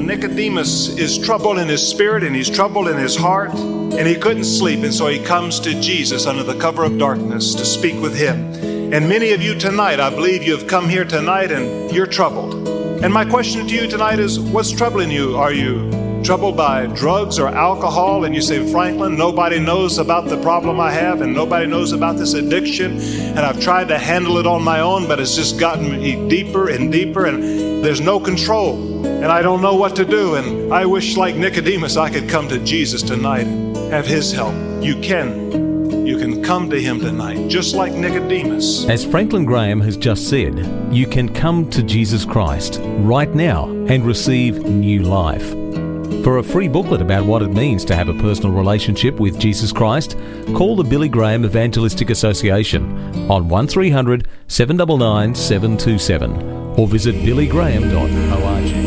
Nicodemus is troubled in his spirit and he's troubled in his heart, and he couldn't sleep, and so he comes to Jesus under the cover of darkness to speak with him. And many of you tonight, I believe you have come here tonight and you're troubled. And my question to you tonight is, what's troubling you? Are you troubled by drugs or alcohol? And you say, Franklin, nobody knows about the problem I have, and nobody knows about this addiction, and I've tried to handle it on my own, but it's just gotten me deeper and deeper, and there's no control, and I don't know what to do. And I wish, like Nicodemus, I could come to Jesus tonight and have his help. You can come to him tonight, just like Nicodemus. As Franklin Graham has just said, you can come to Jesus Christ right now and receive new life. For a free booklet about what it means to have a personal relationship with Jesus Christ, call the Billy Graham Evangelistic Association on 1300 799 727 or visit billygraham.org.